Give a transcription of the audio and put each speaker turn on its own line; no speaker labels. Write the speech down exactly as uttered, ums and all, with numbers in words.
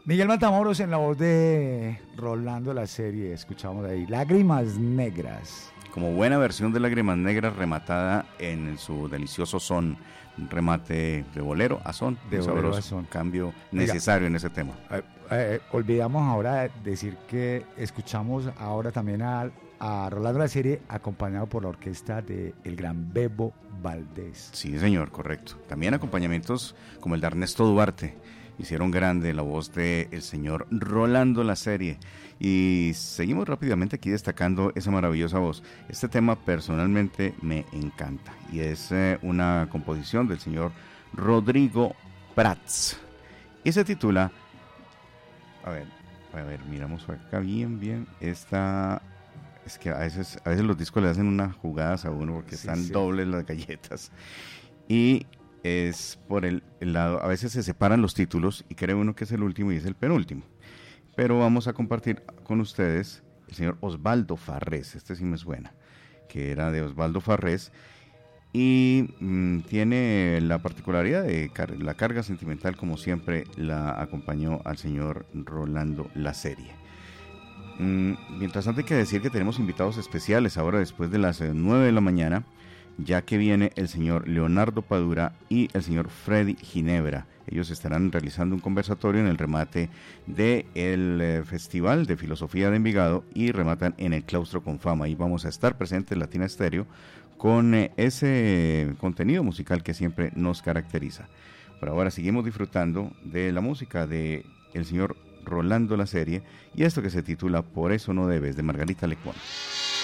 Miguel Matamoros en la voz de Rolando la serie, escuchamos ahí Lágrimas Negras.
Como buena versión de Lágrimas Negras rematada en su delicioso son, remate de bolero a son,
de bolero a son.
Cambio necesario. Oiga, en ese tema.
Eh, eh, olvidamos ahora decir que escuchamos ahora también a, a Rolando la serie acompañado por la orquesta de el gran Bebo Valdés.
Sí, señor, correcto. También acompañamientos como el de Ernesto Duarte hicieron grande la voz de el señor Rolando la serie. Y seguimos rápidamente aquí destacando esa maravillosa voz. Este tema personalmente me encanta y es eh, una composición del señor Rodrigo Prats y se titula, a ver, a ver, miramos acá bien, bien, esta, es que a veces, a veces los discos le hacen unas jugadas a uno porque sí, están sí. dobles las galletas y es por el, el lado, a veces se separan los títulos y cree uno que es el último y es el penúltimo, pero vamos a compartir con ustedes el señor Osvaldo Farrés, este sí me suena, que era de Osvaldo Farrés y mmm, tiene la particularidad de car- la carga sentimental, como siempre la acompañó al señor Rolando la serie. Mm, mientras tanto hay que decir que tenemos invitados especiales ahora después de las eh, nueve de la mañana, ya que viene el señor Leonardo Padura y el señor Freddy Ginebra. Ellos estarán realizando un conversatorio en el remate del eh, Festival de Filosofía de Envigado y rematan en el Claustro con Fama. Ahí vamos a estar presentes en Latina Estéreo con eh, ese contenido musical que siempre nos caracteriza. Por ahora seguimos disfrutando de la música de el señor Rolando la serie y esto que se titula Por eso no debes, de Margarita Lecuona.